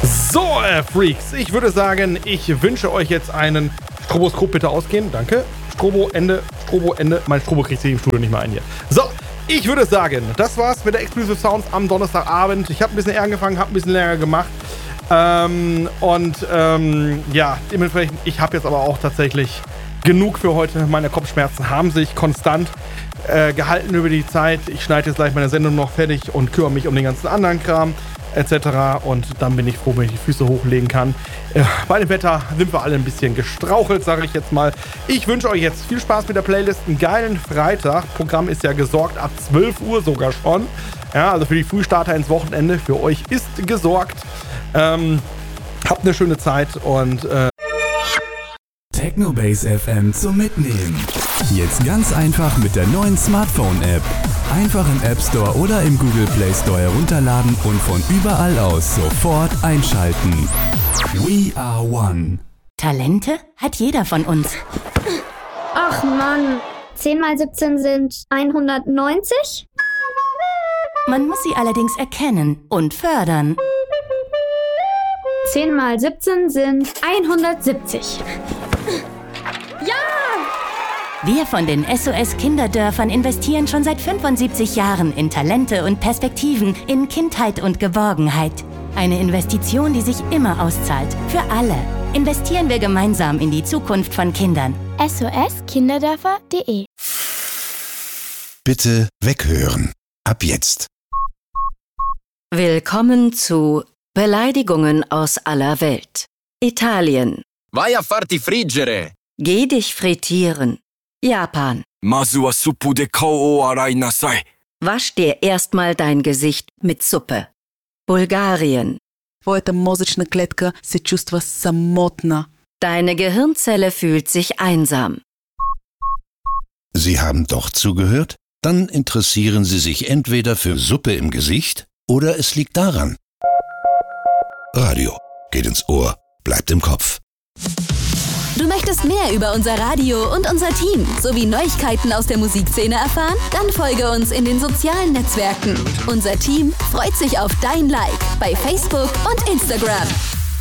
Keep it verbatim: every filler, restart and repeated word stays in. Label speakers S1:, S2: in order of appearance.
S1: So, äh, Freaks, ich würde sagen, ich wünsche euch jetzt einen Stroboskop bitte ausgehen. Danke. Strobo, Ende, Strobo, Ende. Mein Strobo kriegt sich im Studio nicht mehr ein hier. So, ich würde sagen, das war's mit der Exclusive Sounds am Donnerstagabend. Ich habe ein bisschen eher angefangen, habe ein bisschen länger gemacht. Ähm, und ähm, ja, dementsprechend, ich habe jetzt aber auch tatsächlich genug für heute. Meine Kopfschmerzen haben sich konstant äh, gehalten über die Zeit. Ich schneide jetzt gleich meine Sendung noch fertig und kümmere mich um den ganzen anderen Kram et cetera. Und dann bin ich froh, wenn ich die Füße hochlegen kann. Äh, bei dem Wetter sind wir alle ein bisschen gestrauchelt, sage ich jetzt mal. Ich wünsche euch jetzt viel Spaß mit der Playlist. Einen geilen Freitag. Programm ist ja gesorgt ab zwölf Uhr sogar schon. Ja, also für die Frühstarter ins Wochenende. Für euch ist gesorgt. Ähm, habt eine schöne Zeit und äh
S2: Technobase F M zum Mitnehmen. Jetzt ganz einfach mit der neuen Smartphone-App. Einfach im App Store oder im Google Play Store herunterladen und von überall aus sofort einschalten. We are one.
S3: Talente hat jeder von uns.
S4: Ach Mann, zehn mal siebzehn sind hundertneunzig?
S3: Man muss sie allerdings erkennen und fördern.
S4: zehn mal siebzehn sind hundertsiebzig. Ja!
S3: Wir von den S O S Kinderdörfern investieren schon seit fünfundsiebzig Jahren in Talente und Perspektiven, in Kindheit und Geborgenheit. Eine Investition, die sich immer auszahlt. Für alle. Investieren wir gemeinsam in die Zukunft von Kindern.
S4: S O S Kinderdörfer punkt de
S5: Bitte weghören. Ab jetzt.
S6: Willkommen zu Beleidigungen aus aller Welt. Italien.
S7: Vai a farti friggere.
S6: Geh dich frittieren. Japan.
S7: Mazu wa suppu de kao o arai nasai.
S6: Wasch dir erstmal dein Gesicht mit Suppe. Bulgarien.
S8: Твоята мозъчна клетка се чувства самотна.
S6: Deine Gehirnzelle fühlt sich einsam.
S5: Sie haben doch zugehört? Dann interessieren Sie sich entweder für Suppe im Gesicht oder es liegt daran. Radio geht ins Ohr, bleibt im Kopf.
S9: Du möchtest mehr über unser Radio und unser Team sowie Neuigkeiten aus der Musikszene erfahren? Dann folge uns in den sozialen Netzwerken. Unser Team freut sich auf dein Like bei Facebook und Instagram.